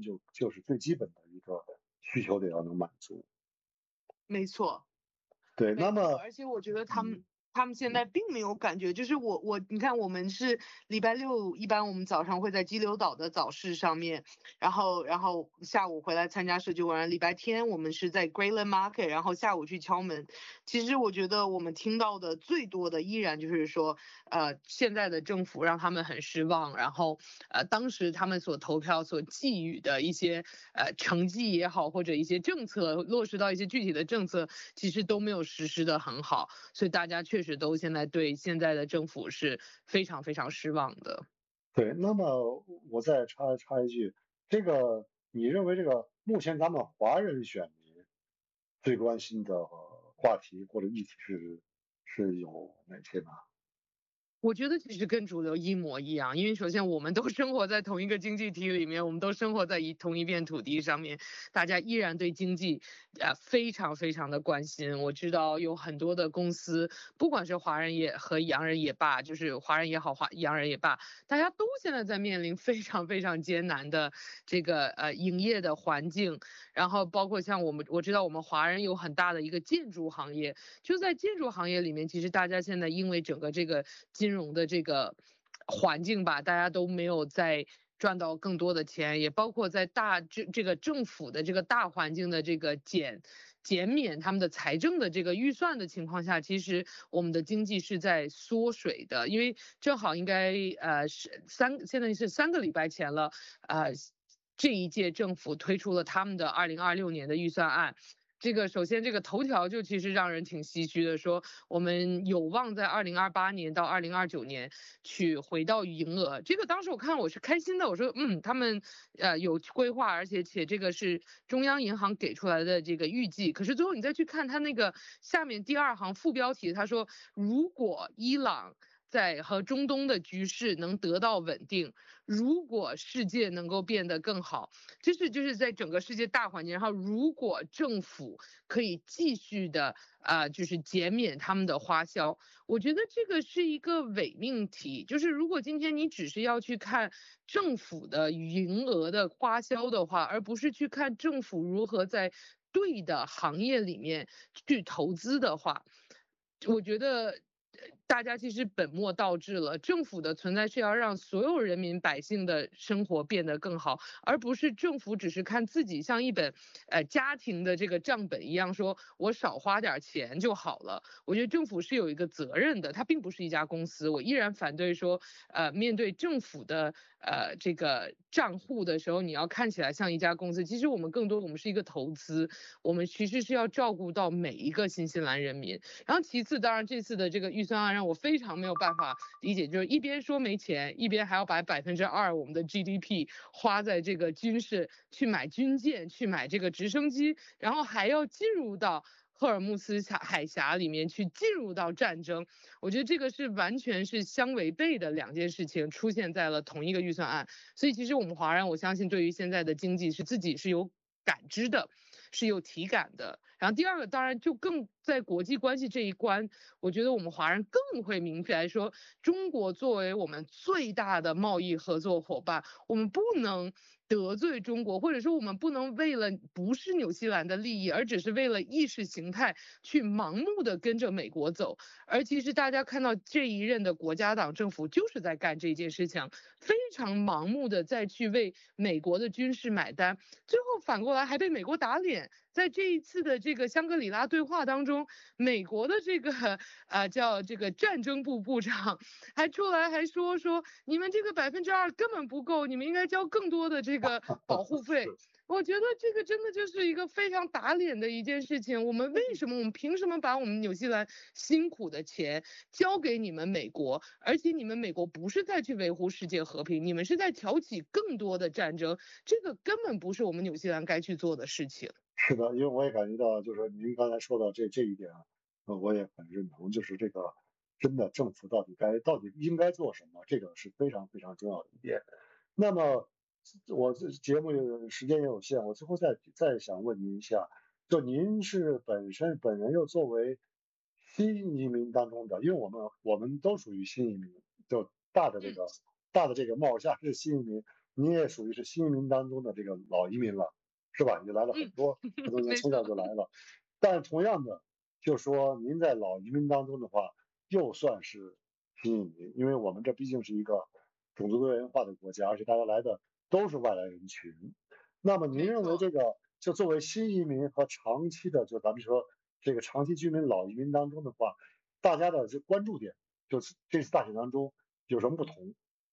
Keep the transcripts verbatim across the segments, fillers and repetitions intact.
就就是最基本的一个需求得要能满足。 没错。 对，那么而且我觉得他们、 嗯、 他们现在并没有感觉，就是我我你看，我们是礼拜六，一般我们早上会在激流岛的早市上面，然后然后下午回来参加社区晚，礼拜天我们是在 Grayland Market， 然后下午去敲门。其实我觉得我们听到的最多的依然就是说，呃，现在的政府让他们很失望，然后呃，当时他们所投票所寄予的一些呃成绩也好，或者一些政策落实到一些具体的政策，其实都没有实施的很好，所以大家确实都现在对现在的政府是非常非常失望的。 对，那么我再插插一句，这个你认为这个目前咱们华人选民最关心的话题或者议题是是有哪些呢？ 我觉得其实跟主流一模一样，因为首先我们都生活在同一个经济体里面，我们都生活在一同一片土地上面，大家依然对经济呃非常非常的关心。我知道有很多的公司，不管是华人也和洋人也罢，就是华人也好，华洋人也罢，大家都现在在面临非常非常艰难的这个呃营业的环境，然后包括像我们，我知道我们华人有很大的一个建筑行业，就在建筑行业里面，其实大家现在因为整个这个金融的这个环境吧，大家都没有再赚到更多的钱，也包括在大这这个政府的这个大环境的这个减减免他们的财政的这个预算的情况下，其实我们的经济是在缩水的，因为正好应该呃是三现在是三个礼拜前了，呃这一届政府推出了他们的二零二六年的预算案。这个首先这个头条就其实让人挺唏嘘的，说我们有望在二零二八年到二零二九年去回到营额。这个当时我看我是开心的，我说嗯，他们呃有规划，而且且这个是中央银行给出来的这个预计。可是最后你再去看他那个下面第二行副标题，他说如果伊朗在和中东的局势能得到稳定，如果世界能够变得更好，就是就是在整个世界大环境，然后如果政府可以继续的呃，就是减免他们的花销，我觉得这个是一个伪命题。就是如果今天你只是要去看政府的营额的花销的话，而不是去看政府如何在对的行业里面去投资的话，我觉得大家其实本末倒置了。政府的存在是要让所有人民百姓的生活变得更好，而不是政府只是看自己，像一本呃家庭的这个账本一样，说我少花点钱就好了。我觉得政府是有一个责任的，它并不是一家公司。我依然反对说，呃，面对政府的呃这个账户的时候，你要看起来像一家公司。其实我们更多，我们是一个投资，我们其实是要照顾到每一个新西兰人民。然后其次，当然这次的这个预算案让我非常没有办法理解，就是一边说没钱，一边还要把百分之二我们的 G D P 花在这个军事，去买军舰，去买这个直升机，然后还要进入到赫尔木斯海峡里面去进入到战争。我觉得这个是完全是相违背的两件事情出现在了同一个预算案。所以其实我们华人，我相信对于现在的经济是自己是有感知的，是有体感的。然后第二个当然就更在国际关系这一关，我觉得我们华人更会明白说，中国作为我们最大的贸易合作伙伴，我们不能得罪中国，或者说我们不能为了不是纽西兰的利益，而只是为了意识形态去盲目的跟着美国走。而其实大家看到这一任的国家党政府就是在干这件事情，非常盲目的再去为美国的军事买单，最后反过来还被美国打脸。在这一次的这个香格里拉对话当中，美国的这个呃叫这个战争部部长还出来还说说你们这个百分之二根本不够，你们应该交更多的这个保护费。我觉得这个真的就是一个非常打脸的一件事情。我们为什么我们凭什么把我们纽西兰辛苦的钱交给你们美国？而且你们美国不是在去维护世界和平，你们是在挑起更多的战争，这个根本不是我们纽西兰该去做的事情。 是的，因为我也感觉到，就是您刚才说到这这一点啊，呃，我也很认同，就是这个真的政府到底该到底应该做什么，这个是非常非常重要的一点。那么我这节目时间也有限，我最后再再想问您一下，就您是本身本人又作为新移民当中的，因为我们我们都属于新移民，就大的这个大的这个帽下是新移民， 您也属于是新移民当中的这个老移民了，是吧？也来了很多， 嗯， 很多年没从小错。 就来了。但同样的，就说您在老移民当中的话，又算是新移民，因为我们这毕竟是一个种族多元化的国家，而且大家来的都是外来人群。那么您认为没错。 这个就作为新移民和长期的，就咱们说这个长期居民、老移民当中的话，大家的这关注点，就是这次大选当中有什么不同？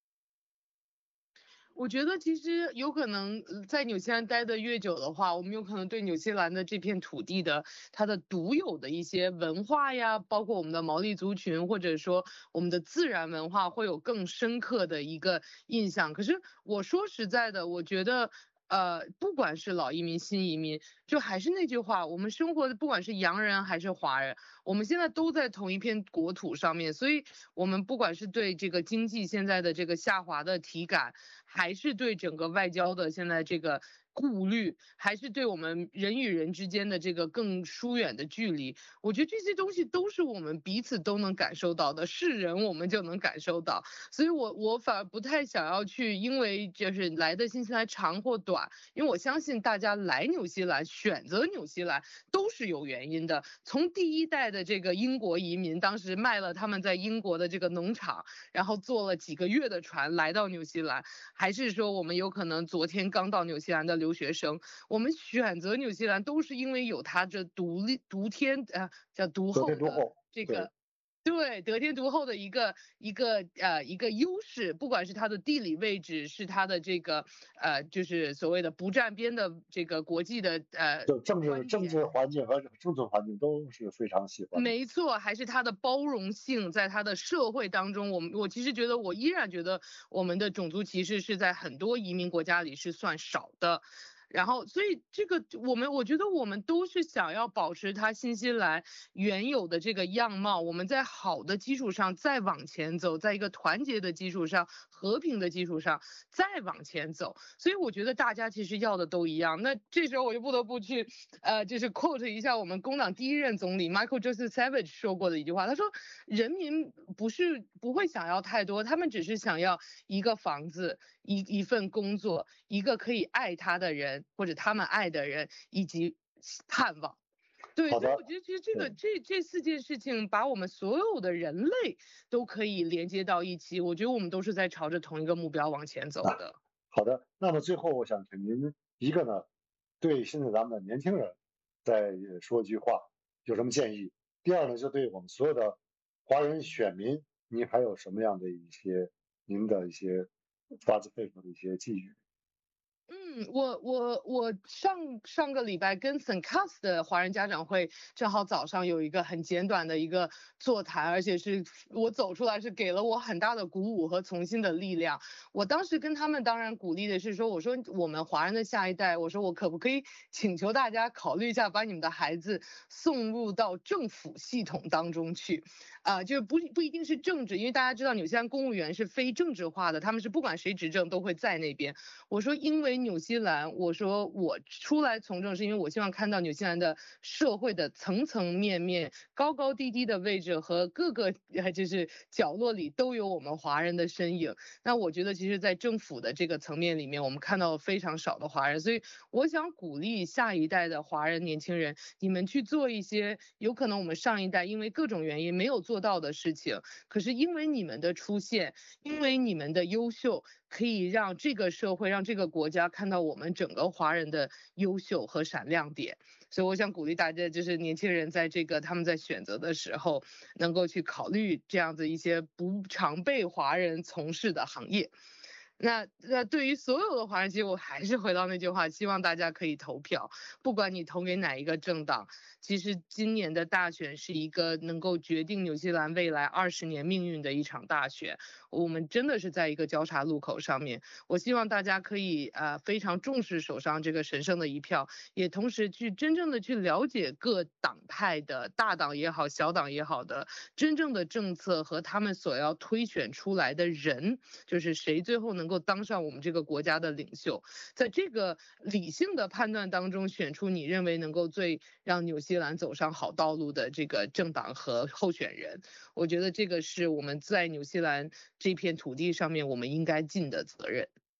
我觉得其实有可能呃在纽西兰待的越久的话，我们有可能对纽西兰的这片土地的它的独有的一些文化呀，包括我们的毛利族群，或者说我们的自然文化，会有更深刻的一个印象。可是我说实在的，我觉得。呃，不管是老移民、新移民，就还是那句话，我们生活的不管是洋人还是华人，我们现在都在同一片国土上面，所以我们不管是对这个经济现在的这个下滑的体感，还是对整个外交的现在这个顾虑，还是对我们人与人之间的这个更疏远的距离，我觉得这些东西都是我们彼此都能感受到的，是人我们就能感受到，所以我我反而不太想要去，因为就是来的新西兰长或短，因为我相信大家来纽西兰选择纽西兰都是有原因的，从第一代的这个英国移民，当时卖了他们在英国的这个农场，然后坐了几个月的船来到纽西兰，还是说我们有可能昨天刚到纽西兰的留学生，我们选择纽西兰都是因为有它这独立独天呃叫独得天厚的独厚，对， 这个。对，得天独厚的一个一个呃一个优势，不管是它的地理位置，是它的这个呃就是所谓的不站边的这个国际的呃就政治观点， 政治环境和生存环境都是非常喜欢的。 没错，还是它的包容性，在它的社会当中，我们我其实觉得，我依然觉得我们的种族歧视是在很多移民国家里是算少的。然后，所以这个我们我觉得我们都是想要保持它新西兰原有的这个样貌，我们在好的基础上再往前走，在一个团结的基础上、和平的基础上再往前走。所以我觉得大家其实要的都一样。那这时候我就不得不去呃，就是 quote 一下我们工党第一任总理 Michael Joseph Savage 说过的一句话，他说人民不是不会想要太多，他们只是想要一个房子、一一份工作、一个可以爱他的人或者他们爱的人，以及盼望。对， 好的， 所以我觉得其实这个对， 这这四件事情把我们所有的人类都可以连接到一起，我觉得我们都是在朝着同一个目标往前走啊， 的。 好的。那么最后我想请您一个呢，对现在咱们的年轻人再说一句话，有什么建议？第二呢，就对我们所有的华人选民，您还有什么样的一些您的一些发自肺腑的一些寄语？ 嗯，我我我上上个礼拜跟 Saint Cast 的华人家长会正好早上有一个很简短的一个座谈，而且是我走出来是给了我很大的鼓舞和重新的力量。我当时跟他们当然鼓励的是说，我说我们华人的下一代，我说我可不可以请求大家考虑一下，把你们的孩子送入到政府系统当中去，啊、呃，就不不一定是政治，因为大家知道纽西兰公务员是非政治化的，他们是不管谁执政都会在那边。我说，因为纽西兰，我说我出来从政是因为我希望看到纽西兰的社会的层层面面、高高低低的位置和各个呃就是角落里都有我们华人的身影。那我觉得，其实，在政府的这个层面里面，我们看到非常少的华人，所以我想鼓励下一代的华人年轻人，你们去做一些有可能我们上一代因为各种原因没有做到的事情，可是因为你们的出现，因为你们的优秀，可以让这个社会、让这个国家看到我们整个华人的优秀和闪亮点。所以我想鼓励大家，就是年轻人在这个他们在选择的时候，能够去考虑这样子一些不常被华人从事的行业。那那对于所有的华人，其实我还是回到那句话，希望大家可以投票，不管你投给哪一个政党。其实今年的大选是一个能够决定纽西兰未来二十年命运的一场大选，我们真的是在一个交叉路口上面。我希望大家可以呃非常重视手上这个神圣的一票，也同时去真正的去了解各党派的大党也好、小党也好的真正的政策和他们所要推选出来的人，就是谁最后能够当上我们这个国家的领袖，在这个理性的判断当中选出你认为能够最让纽西兰走上好道路的这个政党和候选人。我觉得这个是我们在纽西兰这片土地上面我们应该尽的责任。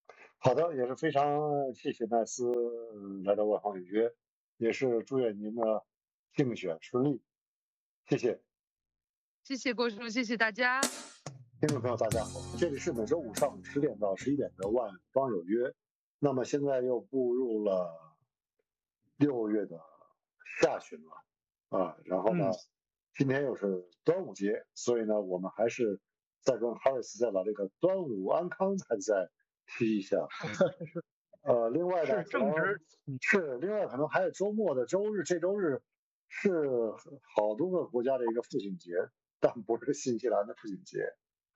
好的，也是非常谢谢麦斯呃来到外行有约，也是祝愿您的竞选顺利，谢谢。 谢谢郭叔，谢谢大家。 听众朋友，大家好，这里是每周五上午十点到十一点的万方有约。那么现在又步入了六月的下旬了啊，然后呢， 嗯， 今天又是端午节，所以呢，我们还是再跟哈里斯再把这个端午安康再再提一下。呃，另外呢， 是正值， 是另外可能还有周末的周日，这周日是好多个国家的一个父亲节，但不是新西兰的父亲节。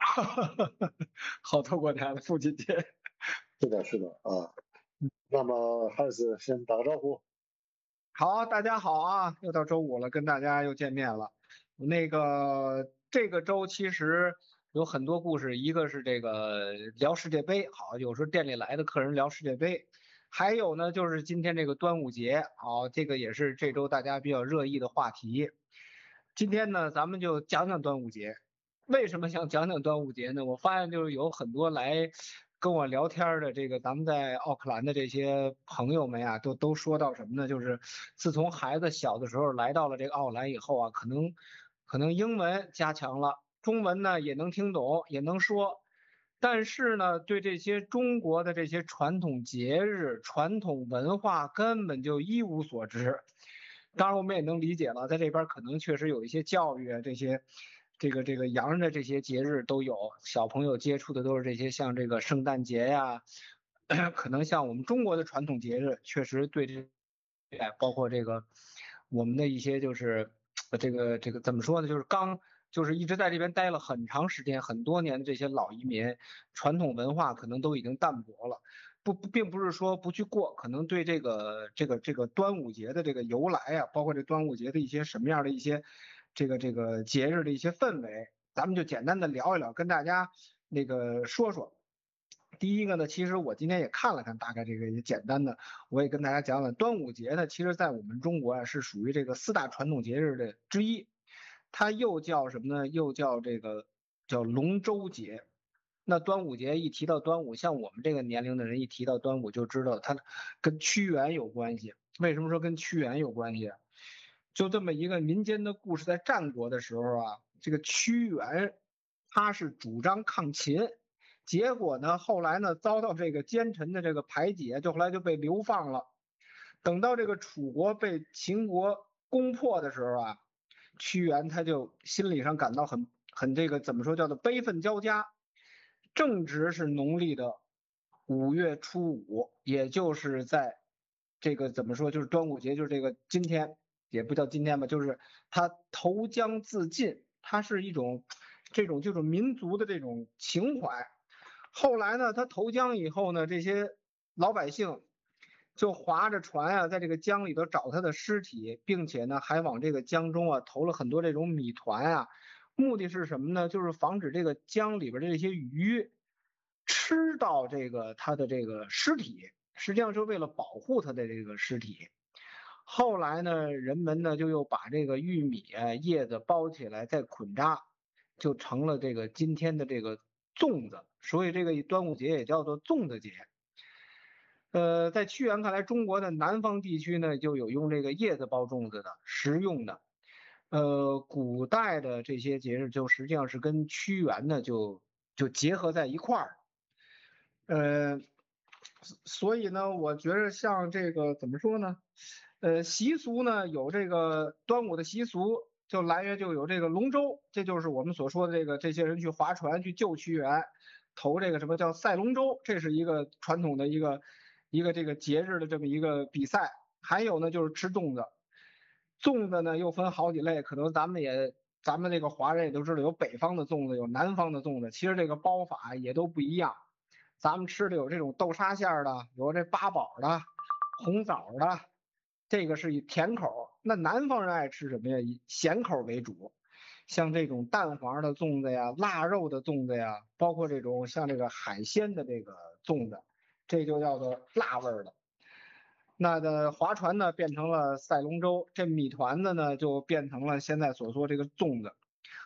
好多国家的父亲节。 是的，是的啊。那么哈里斯先打个招呼。 好，大家好啊，又到周五了，跟大家又见面了。那个这个周其实有很多故事，一个是这个聊世界杯，好，有时候店里来的客人聊世界杯，还有呢就是今天这个端午节，好，这个也是这周大家比较热议的话题。今天呢，咱们就讲讲端午节。为什么想讲讲端午节呢？我发现就是有很多来跟我聊天的这个咱们在奥克兰的这些朋友们呀，都都说到什么呢？就是自从孩子小的时候来到了这个奥克兰以后啊，可能可能英文加强了，中文呢也能听懂，也能说，但是呢，对这些中国的这些传统节日、传统文化根本就一无所知。当然，我们也能理解了，在这边可能确实有一些教育啊，这些，这个这个洋人的这些节日都有，小朋友接触的都是这些像这个圣诞节呀，可能像我们中国的传统节日，确实对这，哎，包括这个我们的一些就是这个这个怎么说呢，就是刚就是一直在这边待了很长时间很多年的这些老移民，传统文化可能都已经淡薄了。不，并不是说不去过，可能对这个这个这个端午节的这个由来啊，包括这端午节的一些什么样的一些这个这个节日的一些氛围，咱们就简单的聊一聊，跟大家那个说说。第一个呢，其实我今天也看了看，大概这个也简单的，我也跟大家讲讲，端午节呢，其实在我们中国啊是属于这个四大传统节日的之一，它又叫什么呢？又叫这个叫龙舟节。那端午节一提到端午，像我们这个年龄的人一提到端午就知道它跟屈原有关系。为什么说跟屈原有关系？就这么一个民间的故事，在战国的时候啊，这个屈原他是主张抗秦，结果呢后来呢遭到这个奸臣的这个排挤，就后来就被流放了。等到这个楚国被秦国攻破的时候啊，屈原他就心理上感到很很这个怎么说叫做悲愤交加。正值是农历的五月初五，也就是在这个怎么说，就是端午节，就是这个今天，也不叫今天吧，就是他投江自尽，它是一种这种这种民族的这种情怀。后来呢，他投江以后呢，这些老百姓就划着船啊，在这个江里头找他的尸体，并且呢，还往这个江中啊投了很多这种米团啊，目的是什么呢？就是防止这个江里边的这些鱼吃到这个他的这个尸体，实际上是为了保护他的这个尸体。后来呢，人们呢就又把这个玉米啊叶子包起来再捆扎，就成了这个今天的这个粽子。所以这个端午节也叫做粽子节。呃，在屈原看来，中国的南方地区呢就有用这个叶子包粽子的，食用的。呃，古代的这些节日就实际上是跟屈原呢就就结合在一块儿。呃，所以呢，我觉得像这个怎么说呢？呃，习俗呢有这个端午的习俗，就来源就有这个龙舟，这就是我们所说的这个这些人去划船去救屈原，投这个什么叫赛龙舟，这是一个传统的一个一个这个节日的这么一个比赛。还有呢就是吃粽子，粽子呢又分好几类，可能咱们也咱们这个华人也都知道，有北方的粽子，有南方的粽子，其实这个包法也都不一样。咱们吃的有这种豆沙馅儿的，有这八宝的、红枣的，这个是以甜口。那南方人爱吃什么呀？以咸口为主，像这种蛋黄的粽子呀、腊肉的粽子呀，包括这种像这个海鲜的这个粽子，这就叫做辣味的。那的划船呢变成了赛龙舟，这米团子呢就变成了现在所说这个粽子。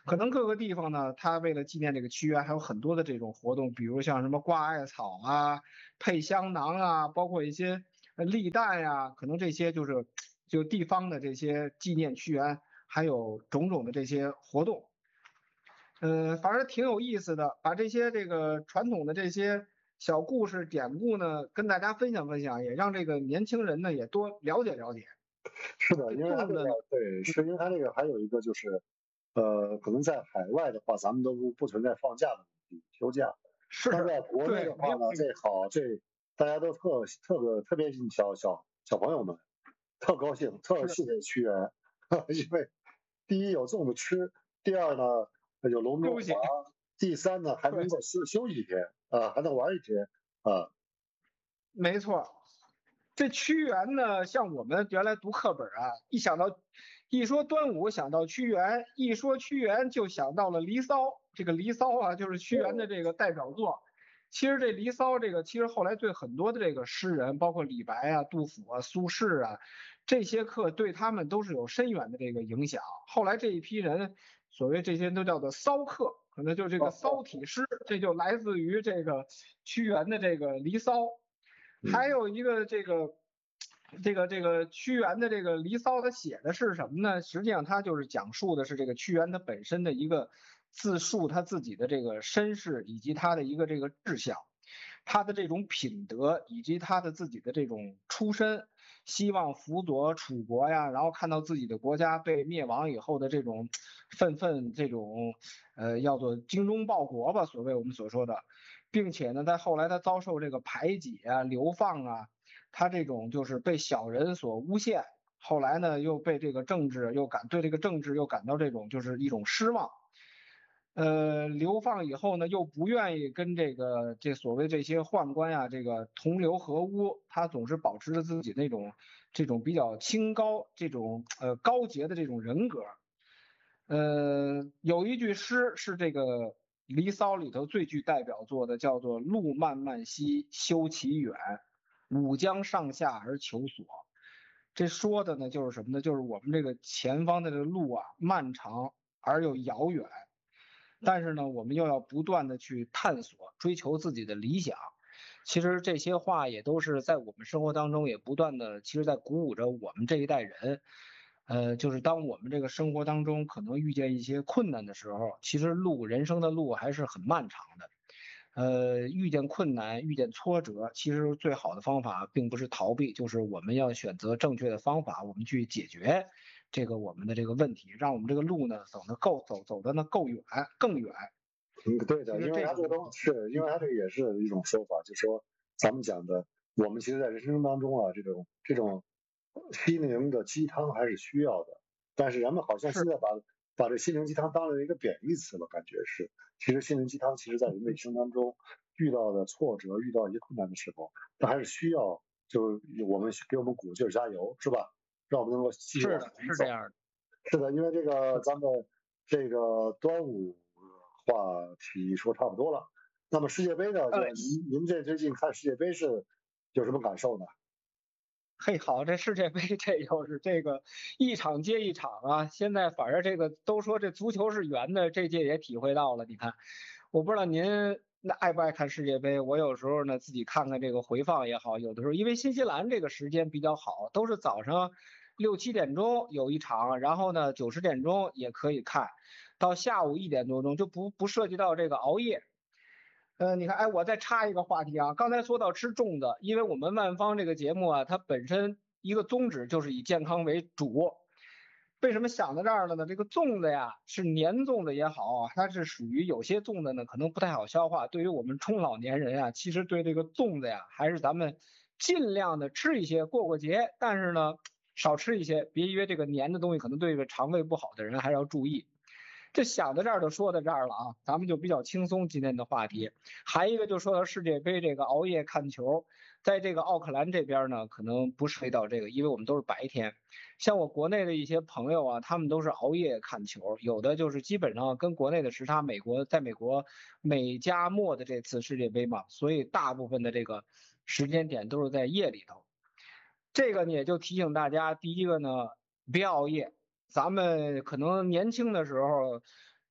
可能各个地方呢，它为了纪念这个屈原，还有很多的这种活动，比如像什么挂艾草啊、配香囊啊，包括一些立蛋呀，可能这些就是就地方的这些纪念屈原，还有种种的这些活动。呃，反正挺有意思的，把这些这个传统的这些小故事典故呢，跟大家分享分享，也让这个年轻人呢也多了解了解。 是的，因为它这个对，是因为它这个还有一个就是，呃，可能在海外的话，咱们都不不存在放假的问题，休假。 是。 但在国内的话呢，这好，这大家都特特别特别小小小朋友们特高兴，特谢谢屈原，因为第一有粽子吃，第二呢有龙舟划，第三呢还能够休休息一天啊，还能玩一天啊。 没错。这屈原呢，像我们原来读课本啊，一想到一说端午想到屈原，一说屈原就想到了《离骚》。这个《离骚》啊，就是屈原的这个代表作。其实这《离骚》这个，其实后来对很多的这个诗人，包括李白啊、杜甫啊、苏轼啊，这些课对他们都是有深远的这个影响。后来这一批人，所谓这些都叫做骚客，可能就这个骚体诗，这就来自于这个屈原的这个《离骚》。还有一个这个，这个这个屈原的这个《离骚》，他写的是什么呢？实际上他就是讲述的是这个屈原他本身的一个自述他自己的这个身世，以及他的一个这个志向，他的这种品德，以及他的自己的这种出身，希望辅佐楚国呀，然后看到自己的国家被灭亡以后的这种愤愤这种呃叫做精忠报国吧，所谓我们所说的。并且呢，在后来他遭受这个排挤啊、流放啊，他这种就是被小人所诬陷，后来呢又被这个政治又感对这个政治又感到这种就是一种失望，呃，流放以后呢又不愿意跟这个这所谓这些宦官啊这个同流合污，他总是保持着自己那种这种比较清高这种呃高洁的这种人格。呃，有一句诗是这个离骚里头最具代表作的，叫做路漫漫兮修其远，吾将上下而求索。这说的呢就是什么呢？就是我们这个前方的这个路啊漫长而又遥远，但是呢我们又要不断的去探索追求自己的理想。其实这些话也都是在我们生活当中也不断的，其实在鼓舞着我们这一代人。呃，就是当我们这个生活当中可能遇见一些困难的时候，其实路人生的路还是很漫长的。呃，遇见困难，遇见挫折，其实最好的方法并不是逃避，就是我们要选择正确的方法，我们去解决这个我们的这个问题，让我们这个路呢走得够走走的呢够远更远。 嗯，对的，因为它这个东是，因为它这个也是一种说法，就是说咱们讲的，我们其实在人生当中啊，这种这种心灵的鸡汤还是需要的，但是人们好像现在把把这心灵鸡汤当成一个贬义词了，感觉是。其实心灵鸡汤其实在人的一生当中遇到的挫折、遇到一些困难的时候，它还是需要就是我们给我们鼓劲加油，是吧？让我们能够继续往前走。 是的，是这样的。 是的，因为这个咱们这个端午话题说差不多了，那么世界杯呢？就您您这最近看世界杯是有什么感受呢？ 嘿，好，这世界杯这又是这个一场接一场啊！现在反正这个都说这足球是圆的，这届也体会到了。你看，我不知道您那爱不爱看世界杯？我有时候呢自己看看这个回放也好，有的时候因为新西兰这个时间比较好，都是早上六七点钟有一场，然后呢九十点钟也可以看，到下午一点多钟就不不涉及到这个熬夜。呃，你看，哎，我再插一个话题啊，刚才说到吃粽子，因为我们万方这个节目啊，它本身一个宗旨就是以健康为主。为什么想到这儿了呢？这个粽子呀，是黏粽子也好，它是属于有些粽子呢可能不太好消化，对于我们中老年人啊，其实对这个粽子呀，还是咱们尽量的吃一些过过节，但是呢少吃一些，别因为这个黏的东西可能对这个肠胃不好的人还是要注意。这想到这儿就说到这儿了啊，咱们就比较轻松今天的话题。还一个就说到世界杯这个熬夜看球，在这个奥克兰这边呢，可能不涉及到这个，因为我们都是白天。像我国内的一些朋友啊，他们都是熬夜看球，有的就是基本上跟国内的时差，美国在美国美加墨的这次世界杯嘛，所以大部分的这个时间点都是在夜里头。这个呢也就提醒大家，第一个呢，别熬夜。咱们可能年轻的时候，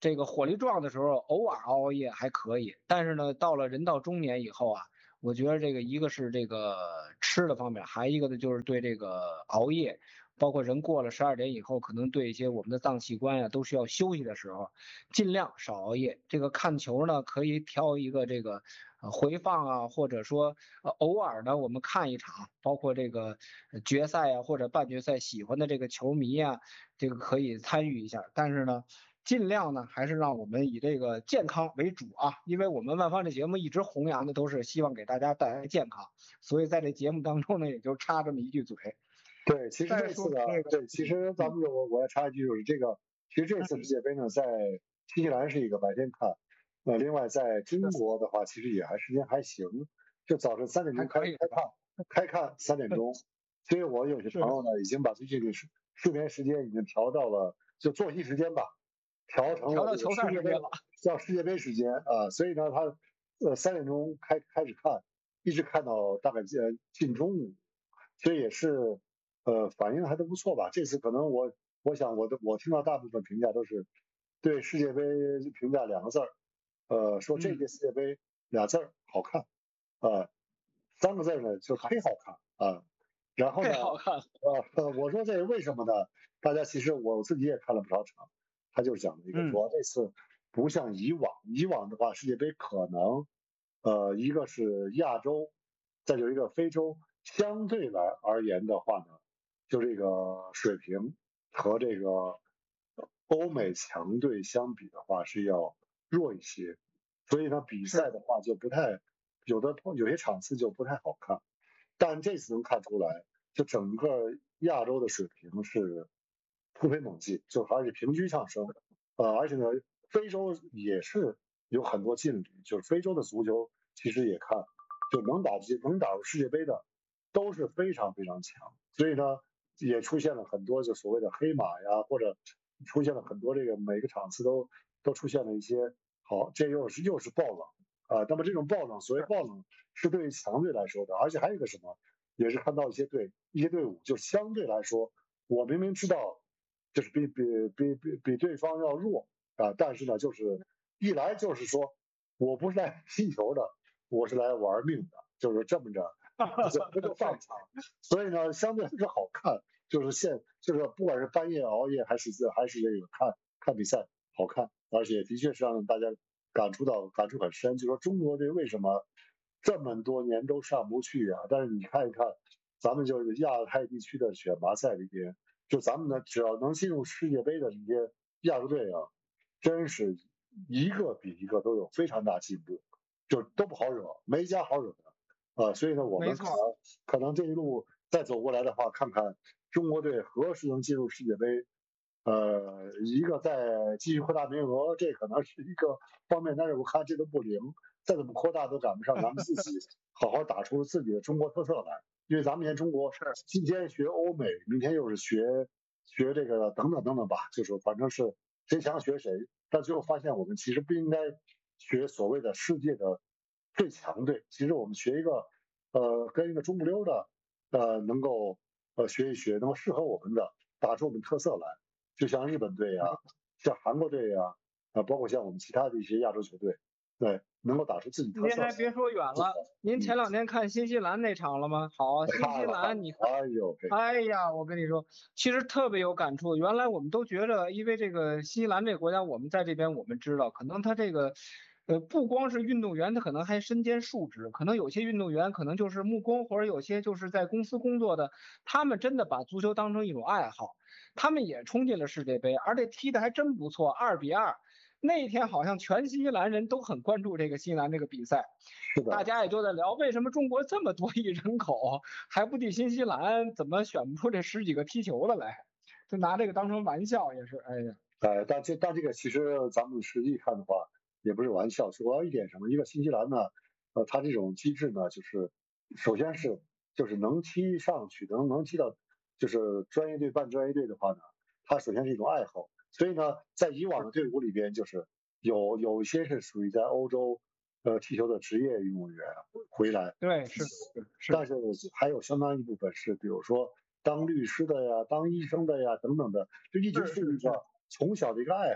这个火力壮的时候偶尔熬熬夜还可以，但是呢，到了人到中年以后啊，我觉得这个一个是这个吃的方面，还一个呢就是对这个熬夜，包括人过了十二点以后，可能对一些我们的脏器官呀都需要休息的时候，尽量少熬夜。这个看球呢，可以挑一个这个呃回放啊，或者说呃偶尔呢我们看一场，包括这个决赛啊或者半决赛喜欢的这个球迷啊，这个可以参与一下。但是呢，尽量呢还是让我们以这个健康为主啊，因为我们万方这节目一直弘扬的都是希望给大家带来健康，所以在这节目当中呢，也就插这么一句嘴。 对，其实这次呢，对，其实咱们我我要插一句，就是这个，其实这次世界杯呢，在新西兰是一个白天看，呃，另外在中国的话，其实也还时间还行，就早晨三点钟开开看，开看三点钟，所以我有些朋友呢，已经把最近的睡睡眠时间已经调到了，就作息时间吧，调成了球赛时间了， 叫世界杯时间啊，所以呢，他呃三点钟开开始看，一直看到大概呃近中午，所以也是。呃，反应还都不错吧？这次可能我我想我的我听到大部分评价都是对世界杯评价两个字儿，呃，说这届世界杯俩字儿好看，啊、呃，三个字呢就忒好看啊、呃。然后呢， 好看呃，我说这为什么呢？大家其实我自己也看了不少场，他就讲了一个说这次不像以往，以往的话世界杯可能呃一个是亚洲，再有一个非洲，相对来而言的话呢。就这个水平和这个欧美强队相比的话是要弱一些，所以呢比赛的话就不太有的有些场次就不太好看，但这次能看出来，就整个亚洲的水平是突飞猛进，就而且平均上升，呃，而且呢非洲也是有很多劲旅，就是非洲的足球其实也看，就能打能打入世界杯的都是非常非常强，所以呢。也出现了很多就所谓的黑马呀，或者出现了很多这个每个场次都都出现了一些好，这又是又是爆冷啊、呃。那么这种爆冷，所谓爆冷是对于强队来说的，而且还有一个什么，也是看到一些队一些队伍就相对来说，我明明知道就是比比比比比对方要弱啊、呃，但是呢，就是一来就是说我不是来踢球的，我是来玩命的，就是这么着。怎么就上场？所以呢，相对还是好看，就是现就是不管是半夜熬夜还是还是这个看看比赛好看，而且的确是让大家感触到感触很深。就说中国队为什么这么多年都上不去啊？但是你看一看，咱们就是亚太地区的选拔赛里边，就咱们呢只要能进入世界杯的这些亚洲队啊，真是一个比一个都有非常大进步，就都不好惹，没一家好惹的。啊、呃，所以呢，我们可能可能这一路再走过来的话，看看中国队何时能进入世界杯，呃，一个再继续扩大名额，这可能是一个方面，但是我看这都不灵，再怎么扩大都赶不上咱们自己好好打出自己的中国特色来，因为咱们现在中国今天学欧美，明天又是学学这个等等等等吧，就是反正是谁强学谁，但最后发现我们其实不应该学所谓的世界的。最强队，其实我们学一个，呃，跟一个中不溜的，呃，能够呃学一学，能够适合我们的，打出我们特色来，就像日本队呀、啊，像韩国队呀、啊，啊，包括像我们其他的一些亚洲球队，对，能够打出自己特色。 您还别说远了，您前两天看新西兰那场了吗？好，新西兰你看， 哎呦， 哎呀，我跟你说，其实特别有感触。原来我们都觉着，因为这个新西兰这个国家，我们在这边我们知道，可能他这个。呃，不光是运动员，他可能还身兼数职，可能有些运动员可能就是木工，或者有些就是在公司工作的，他们真的把足球当成一种爱好，他们也冲进了世界杯，而且踢得还真不错，二比二。那天好像全新西兰人都很关注这个新西兰这个比赛，大家也都在聊为什么中国这么多亿人口还不敌新西兰，怎么选不出这十几个踢球的来？就拿这个当成玩笑也是，哎呀， 哎，但这但这个其实咱们实际看的话。也不是玩笑，主要一点什么？一个新西兰呢，呃，它这种机制呢，就是首先是就是能踢上去，能能踢到就是专业队、半专业队的话呢，它首先是一种爱好。所以呢，在以往的队伍里边，就是有有一些是属于在欧洲呃踢球的职业运动员回来， 对，是是， 但是还有相当一部分是，比如说当律师的呀、当医生的呀等等的，就一直是一个从小的一个爱好。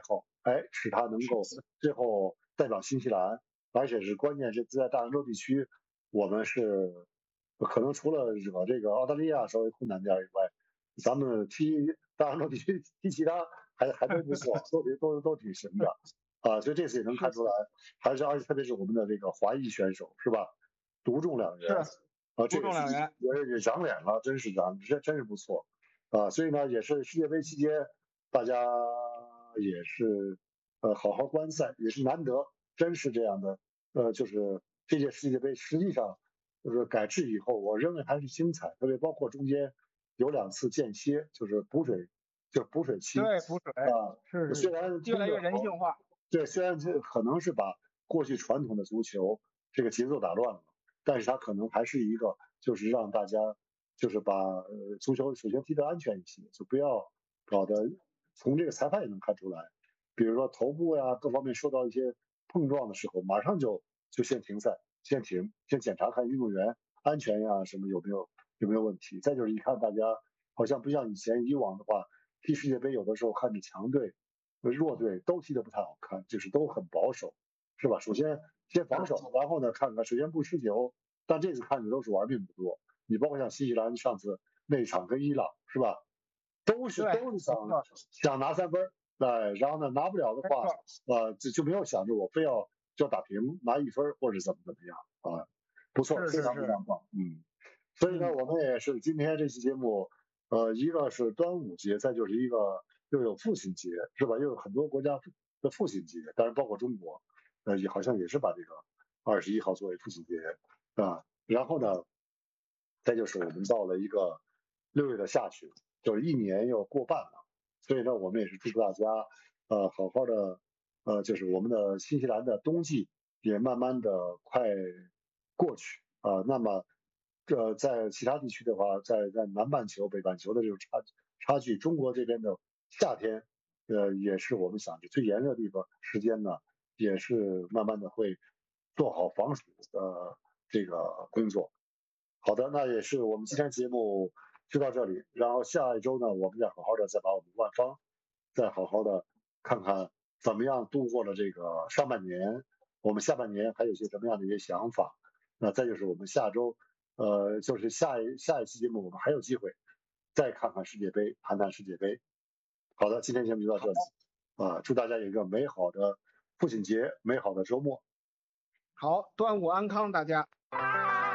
哎，使他能够最后代表新西兰，而且是关键是在大洋洲地区，我们是可能除了惹这个澳大利亚稍微困难点以外，咱们踢大洋洲地区踢其他还还都不错，都都都挺神的啊，所以这次也能看出来，还是而且特别是我们的这个华裔选手是吧，独中两元啊，这个是也也长脸了，真是长，这真是不错啊，所以呢，也是世界杯期间大家也是呃好好观赛，也是难得，真是这样的，呃，就是这届世界杯实际上就是改制以后，我认为还是精彩，特别包括中间有两次间歇，就是补水，就是补水期， 对，补水啊， 是虽然越来越人性化， 对，虽然这可能是把过去传统的足球这个节奏打乱了，但是它可能还是一个就是让大家就是把呃足球首先踢得安全一些，就不要搞得从这个裁判也能看出来，比如说头部呀各方面受到一些碰撞的时候，马上就就先停赛，先停，先检查看运动员安全呀什么有没有有没有问题。再就是一看大家好像不像以前以往的话，踢世界杯有的时候看着强队和弱队都踢得不太好看，就是都很保守，是吧？首先先防守，然后呢看看首先不失球，但这次看着都是玩命不多。你包括像新西兰上次那场跟伊朗是吧，都是都是想想拿三分，哎，然后呢拿不了的话，呃就就没有想着我非要就要打平拿一分或者怎么怎么样啊，不错，非常非常棒，嗯。所以呢，我们也是今天这期节目，呃，一个是端午节，再就是一个又有父亲节，是吧？又有很多国家的父亲节，当然包括中国，呃，也好像也是把这个二十一号作为父亲节啊。然后呢，再就是我们到了一个六月的下旬，就是一年又过半了，所以呢，我们也是祝福大家，呃，好好的，呃，就是我们的新西兰的冬季也慢慢的快过去啊、呃。那么，这在其他地区的话，在在南半球、北半球的这种差差距，中国这边的夏天，呃，也是我们想着最炎热的地方，时间呢，也是慢慢的会做好防暑的这个工作。好的，那也是我们今天节目就到这里，然后下一周呢，我们再好好的再把我们万方再好好的看看怎么样度过了这个上半年，我们下半年还有些什么样的一些想法。那再就是我们下周，呃，就是下一下一期节目，我们还有机会再看看世界杯，谈谈世界杯。好的，今天节目就到这里啊，祝大家有一个美好的父亲节，美好的周末。 好，端午安康，大家。